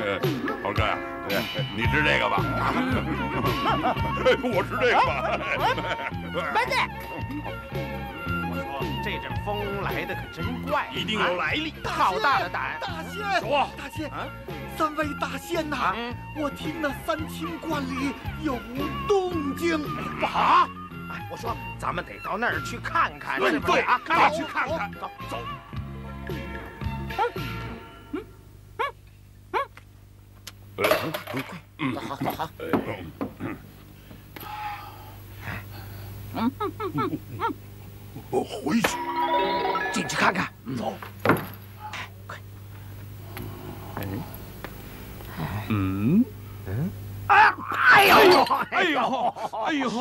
猴哥呀，你吃这个吧。我吃这个吧。 慢点！我说这阵风来的可真怪， 一定有来历。 好大的胆！ 大仙， 说， 大仙，三位大仙呐，我听那三清观里有动静。 不好！哎，我说咱们得到那儿去看看，是不是啊？ 赶紧去看看。走走。 好，走好。 我回去， 进去看看。 走。 快。哎呦！ 哎呦！哎呦！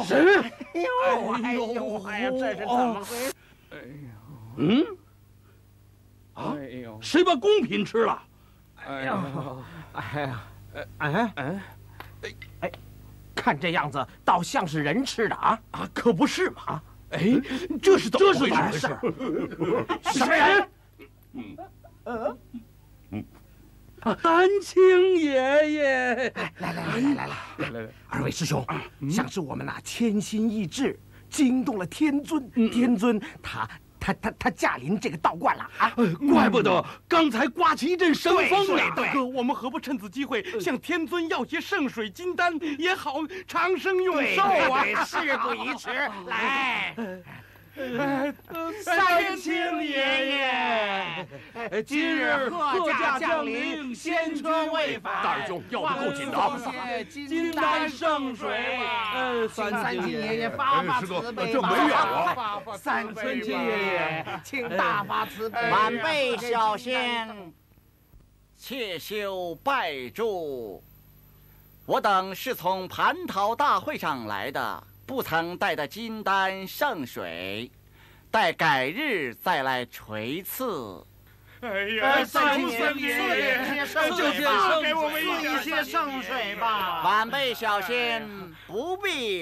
这是怎么回事？ 哎呦！谁把贡品吃了？ 哎呦！哎，看这样子，倒像是人吃的啊！ 可不是嘛！哎，这是怎么回事？ 什么人？ 丹青爷爷！ 来，二位师兄，像是我们那千心意志惊动了天尊，天尊他驾临这个道观了啊！ 怪不得刚才刮起一阵神风呢。 对， 哥，我们何不趁此机会向天尊要些圣水金丹，也好长生永寿啊！ 对，事不宜迟，来。 三清爷爷，今日贺驾降临，仙车未返。 大师兄要的够紧的啊！ 金丹圣水， 三清爷爷发发慈悲， 这没有啊！ 三清爷爷，请大发慈悲。 晚辈小仙，切修拜祝。我等是从蟠桃大会上来的。不曾带的金丹圣水，待改日再来垂赐。 哎呀， 三清爷爷，圣水吧，给我们一些圣水吧。 晚辈小仙不必